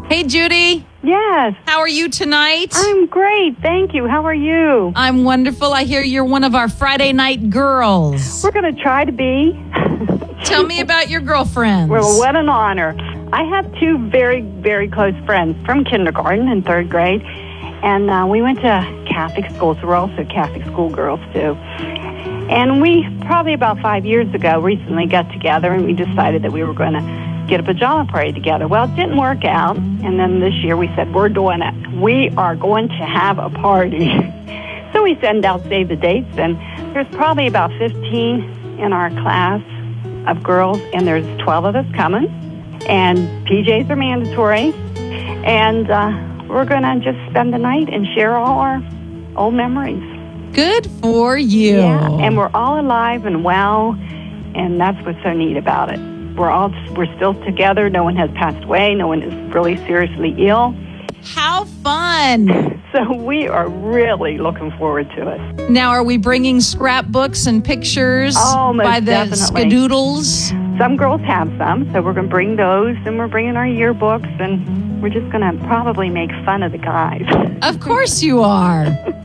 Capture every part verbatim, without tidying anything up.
Hey, Judy. Yes. How are you tonight? I'm great. Thank you. How are you? I'm wonderful. I hear you're one of our Friday night girls. We're going to try to be. Tell me about your girlfriends. Well, what an honor. I have two very, very close friends from kindergarten and third grade. And uh, we went to Catholic schools. We're also Catholic schoolgirls, too. And we, probably about five years ago, recently got together and we decided that we were going to get a pajama party together. Well, it didn't work out. And then this year we said, we're doing it. We are going to have a party. So we send out save the dates. And there's probably about fifteen in our class of girls. And there's twelve of us coming. And P Js are mandatory. And uh, we're going to just spend the night and share all our old memories. Good for you. Yeah, and we're all alive and well. And that's what's so neat about it. We're all we're still together. No one has passed away. No one is really seriously ill. How fun. So we are really looking forward to it. Now, are we bringing scrapbooks and pictures oh, most by the definitely. Skadoodles? Some girls have some, so we're going to bring those, and we're bringing our yearbooks, and we're just going to probably make fun of the guys. Of course you are.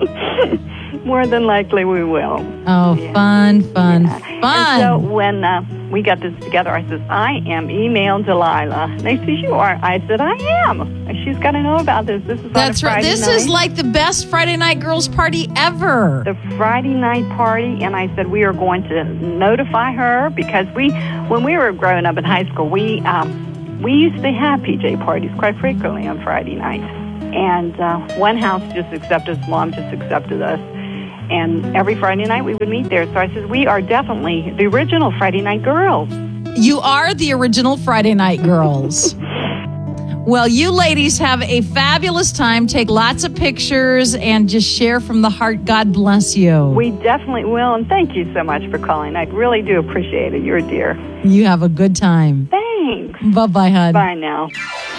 More than likely we will. Oh, yeah. fun, fun, yeah. fun. And so when uh, we got this together, I said, I am email Delilah. And they said, you are. I said, I am. And she's got to know about this. This is That's on a right. Friday This night. is like the best Friday night girls party ever. The Friday night party. And I said, we are going to notify her because we, when we were growing up in high school, we, um, we used to have P J parties quite frequently on Friday nights. And uh, one house just accepted us. Mom just accepted us. And every Friday night we would meet there. So I said, we are definitely the original Friday night girls. You are the original Friday night girls. Well, you ladies have a fabulous time. Take lots of pictures and just share from the heart. God bless you. We definitely will. And thank you so much for calling. I really do appreciate it. You're a dear. You have a good time. Thanks. Bye-bye, hon. Bye now.